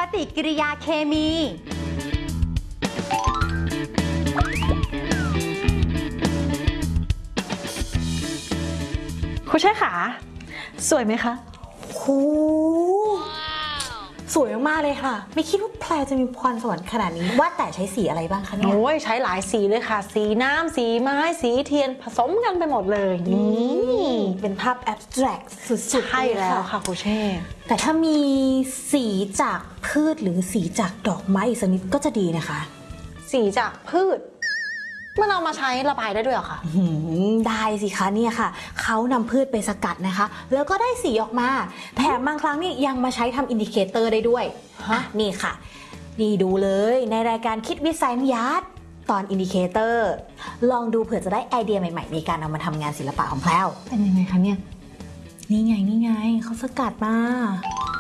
ฏิกิริยาเคมีครูเช่ขาสวยไหมคะโหสวยมากๆเลยค่ะไม่คิดว่าแพรจะมีพรสวรรค์ขนาดนี้ว่าแต่ใช้สีอะไรบ้างคะเนี่ยโอ้ยใช้หลายสีเลยค่ะสีน้ำสีไม้สีเทียนผสมกันไปหมดเลยนี่เป็นภาพแอบสแตรกสุดๆใช่แล้วค่ะครูเช่แต่ถ้ามีสีจากพืชหรือสีจากดอกไม้อีกสักนิดก็จะดีนะคะสีจากพืชมันเอามาใช้ระบายได้ด้วยเหรอคะได้สิคะเนี่ยค่ะเขานำพืชไปสกัดนะคะแล้วก็ได้สีออกมาแถมบางครั้งนี่ยังมาใช้ทำอินดิเคเตอร์ได้ด้วยนี่ค่ะนี่ดูเลยในรายการคิดวิสัยทัศน์ตอนอินดิเคเตอร์ลองดูเผื่อจะได้ไอเดียใหม่ๆในการเอามาทำงานศิลปะของแพรวเป็นยังไงคะเนี่ยนี่ไงเขาสกัดมา